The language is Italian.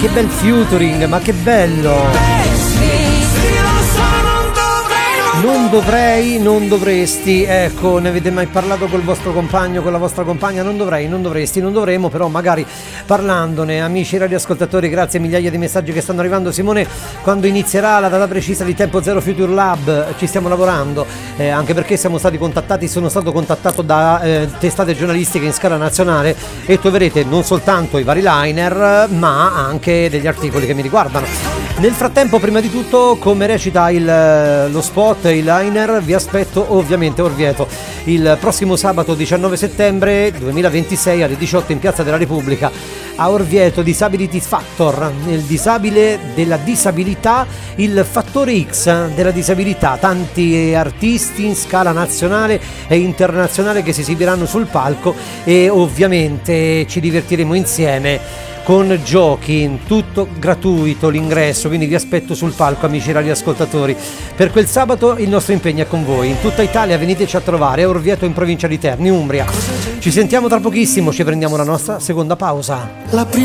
che bel featuring, ma che bello! Non dovresti, ecco, ne avete mai parlato col vostro compagno, con la vostra compagna? Non dovresti, non dovremmo, però magari parlandone. Amici radioascoltatori, grazie a migliaia di messaggi che stanno arrivando. Simone, quando inizierà la data precisa di Tempo Zero Future Lab? Ci stiamo lavorando, anche perché sono stato contattato da testate giornalistiche in scala nazionale e troverete non soltanto i vari liner, ma anche degli articoli che mi riguardano. Nel frattempo, prima di tutto, come recita lo spot, il liner, vi aspetto ovviamente a Orvieto il prossimo sabato 19 settembre 2026 alle 18 in Piazza della Repubblica a Orvieto. Disability Factor, il disabile della disabilità, il fattore X della disabilità, tanti artisti in scala nazionale e internazionale che si esibiranno sul palco e ovviamente ci divertiremo insieme con giochi, tutto gratuito l'ingresso, quindi vi aspetto sul palco, amici radioascoltatori. Per quel sabato il nostro impegno è con voi, in tutta Italia veniteci a trovare a Orvieto in provincia di Terni, Umbria. Ci sentiamo tra pochissimo, ci prendiamo la nostra seconda pausa.